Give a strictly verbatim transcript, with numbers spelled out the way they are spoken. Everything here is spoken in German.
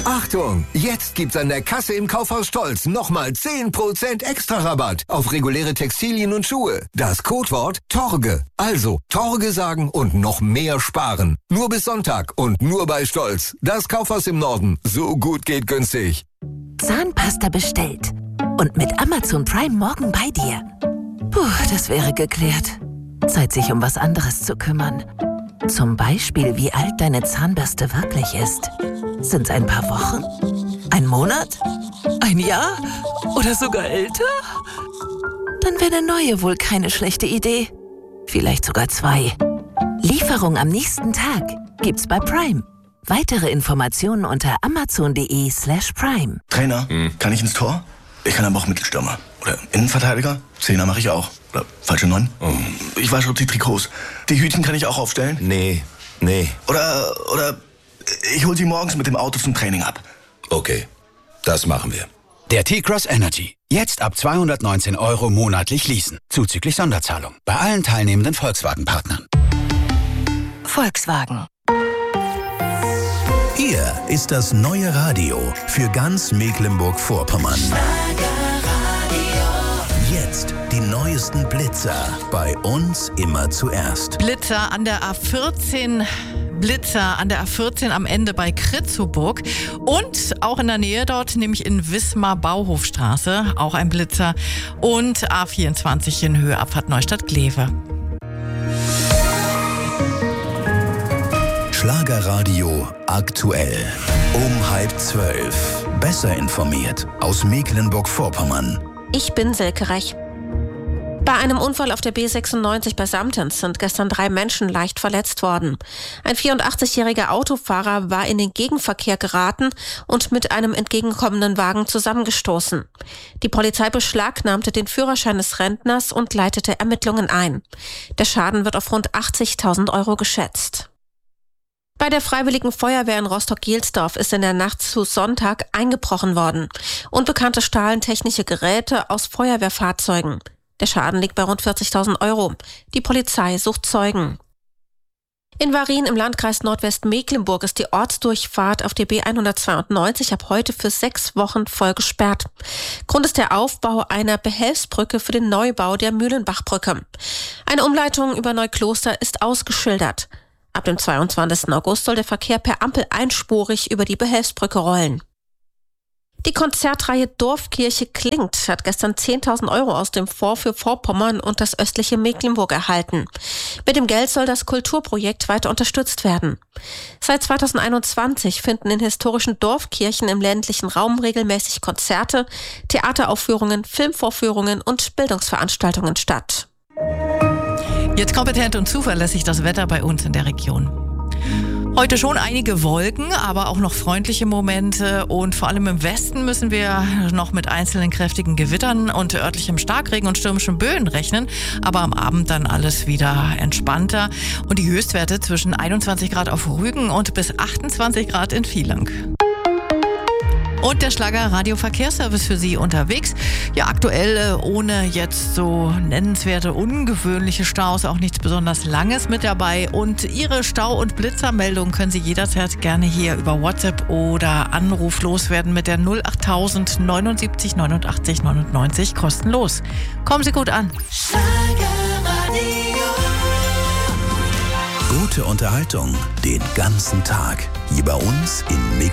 Achtung! Jetzt gibt's an der Kasse im Kaufhaus Stolz nochmal zehn Prozent extra Rabatt auf reguläre Textilien und Schuhe. Das Codewort Torge. Also Torge sagen und noch mehr sparen. Nur bis Sonntag und nur bei Stolz. Das Kaufhaus im Norden. So gut geht günstig. Zahnpasta bestellt. Und mit Amazon Prime morgen bei dir. Puh, das wäre geklärt. Zeit, sich um was anderes zu kümmern. Zum Beispiel, wie alt deine Zahnbürste wirklich ist. Sind's ein paar Wochen? Ein Monat? Ein Jahr? Oder sogar älter? Dann wäre eine neue wohl keine schlechte Idee. Vielleicht sogar zwei. Lieferung am nächsten Tag gibt's bei Prime. Weitere Informationen unter amazon.de slash prime. Trainer, hm. kann ich ins Tor? Ich kann aber auch Mittelstürmer. Oder Innenverteidiger? Zehner mache ich auch. Oder falsche Neun? Oh. Ich wasche die Trikots. Die Hütchen kann ich auch aufstellen? Nee, nee. Oder, oder ich hol sie morgens mit dem Auto zum Training ab. Okay, das machen wir. Der T-Cross Energy. Jetzt ab zweihundertneunzehn Euro monatlich leasen. Zuzüglich Sonderzahlung. Bei allen teilnehmenden Volkswagen-Partnern. Volkswagen. Hier ist das neue Radio für ganz Mecklenburg-Vorpommern. Jetzt die neuesten Blitzer. Bei uns immer zuerst. Blitzer an der A vierzehn. Blitzer an der A vierzehn am Ende bei Kritzoburg und auch in der Nähe dort, nämlich in Wismar-Bauhofstraße, auch ein Blitzer und A vierundzwanzig in Höhe Abfahrt Neustadt-Glewe. Schlagerradio aktuell. Um halb zwölf. Besser informiert aus Mecklenburg-Vorpommern. Ich bin Silke Rech. Bei einem Unfall auf der B sechsundneunzig bei Samtens sind gestern drei Menschen leicht verletzt worden. Ein vierundachtzigjähriger Autofahrer war in den Gegenverkehr geraten und mit einem entgegenkommenden Wagen zusammengestoßen. Die Polizei beschlagnahmte den Führerschein des Rentners und leitete Ermittlungen ein. Der Schaden wird auf rund achtzigtausend Euro geschätzt. Bei der Freiwilligen Feuerwehr in Rostock-Gelsdorf ist in der Nacht zu Sonntag eingebrochen worden. Unbekannte stahlen technische Geräte aus Feuerwehrfahrzeugen. Der Schaden liegt bei rund vierzigtausend Euro. Die Polizei sucht Zeugen. In Warin im Landkreis Nordwestmecklenburg ist die Ortsdurchfahrt auf der B hundertzweiundneunzig ab heute für sechs Wochen voll gesperrt. Grund ist der Aufbau einer Behelfsbrücke für den Neubau der Mühlenbachbrücke. Eine Umleitung über Neukloster ist ausgeschildert. Ab dem zweiundzwanzigsten August soll der Verkehr per Ampel einspurig über die Behelfsbrücke rollen. Die Konzertreihe Dorfkirche klingt hat gestern zehntausend Euro aus dem Fonds für Vorpommern und das östliche Mecklenburg erhalten. Mit dem Geld soll das Kulturprojekt weiter unterstützt werden. Seit zweitausendeinundzwanzig finden in historischen Dorfkirchen im ländlichen Raum regelmäßig Konzerte, Theateraufführungen, Filmvorführungen und Bildungsveranstaltungen statt. Jetzt kompetent und zuverlässig das Wetter bei uns in der Region. Heute schon einige Wolken, aber auch noch freundliche Momente und vor allem im Westen müssen wir noch mit einzelnen kräftigen Gewittern und örtlichem Starkregen und stürmischen Böen rechnen, aber am Abend dann alles wieder entspannter und die Höchstwerte zwischen einundzwanzig Grad auf Rügen und bis achtundzwanzig Grad in Vieland. Und der Schlager Radio-Verkehrsservice für Sie unterwegs. Ja, aktuell ohne jetzt so nennenswerte, ungewöhnliche Staus, auch nichts besonders Langes mit dabei. Und Ihre Stau- und Blitzermeldung können Sie jederzeit gerne hier über WhatsApp oder Anruf loswerden mit der null achttausend neunundsiebzig neunundachtzig neunundneunzig kostenlos. Kommen Sie gut an. Gute Unterhaltung den ganzen Tag. Hier bei uns in Mecklenburg.